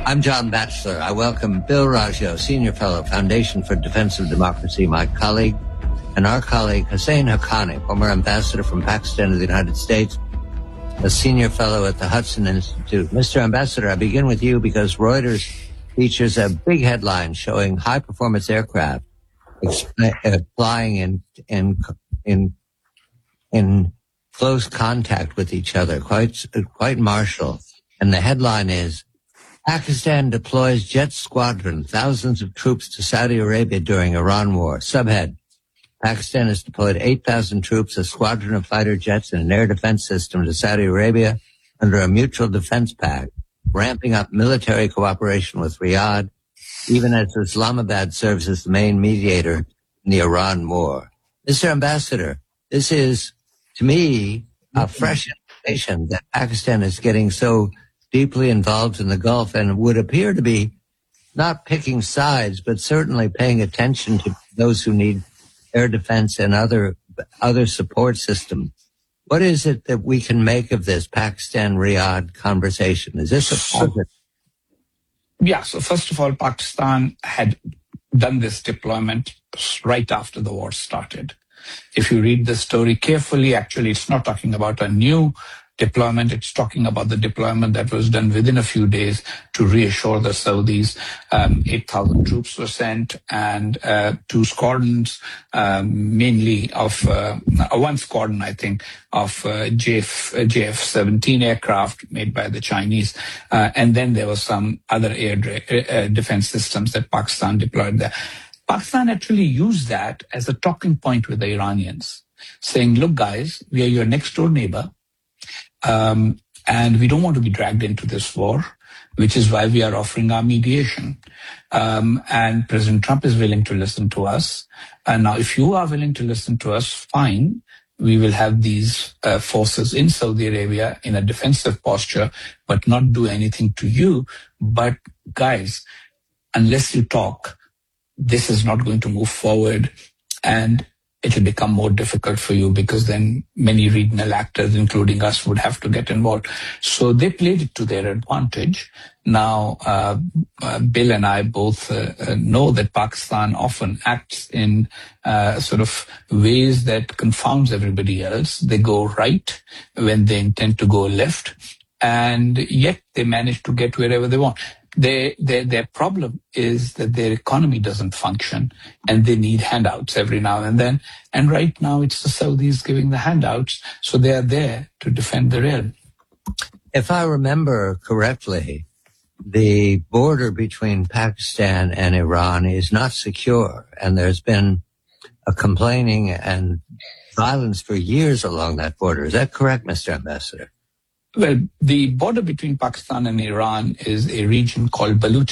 I'm John Batchelor. I welcome Bill Raggio, Senior Fellow, Foundation for Defense of Democracy, my colleague, and our colleague Hussein Haqqani, former ambassador from Pakistan to the United States, a Senior Fellow at the Hudson Institute. Mr. Ambassador, I begin with you because Reuters features a big headline showing high-performance aircraft flying in close contact with each other, quite martial. And the headline is, Pakistan deploys jet squadron, thousands of troops to Saudi Arabia during Iran war. Subhead, Pakistan has deployed 8,000 troops, a squadron of fighter jets, and an air defense system to Saudi Arabia under a mutual defense pact, ramping up military cooperation with Riyadh, even as Islamabad serves as the main mediator in the Iran war. Mr. Ambassador, this is, to me, a fresh information that Pakistan is getting so deeply involved in the Gulf and would appear to be not picking sides, but certainly paying attention to those who need air defense and other support systems. What is it that we can make of this Pakistan-Riyadh conversation? Is this a positive? Yeah, so first of all, Pakistan had done this deployment right after the war started. If you read the story carefully, actually, it's not talking about a new deployment. It's talking about the deployment that was done within a few days to reassure the Saudis. 8,000 troops were sent and 2 squadrons, mainly of one squadron, I think, of JF-17 aircraft made by the Chinese. And then there were some other air defense systems that Pakistan deployed there. Pakistan actually used that as a talking point with the Iranians, saying, look, guys, we are your next door neighbor. And we don't want to be dragged into this war, which is why we are offering our mediation. And President Trump is willing to listen to us. And now, if you are willing to listen to us, fine. We will have these forces in Saudi Arabia in a defensive posture, but not do anything to you. But guys, unless you talk, this is not going to move forward. And it will become more difficult for you because then many regional actors, including us, would have to get involved. So they played it to their advantage. Now, Bill and I both know that Pakistan often acts in sort of ways that confounds everybody else. They go right when they intend to go left, and yet they manage to get wherever they want. Their problem is that their economy doesn't function and they need handouts every now and then. And right now it's the Saudis giving the handouts. So they are there to defend the realm. If I remember correctly, the border between Pakistan and Iran is not secure. And there's been a complaining and violence for years along that border. Is that correct, Mr. Ambassador? Well, the border between Pakistan and Iran is a region called Baluchistan.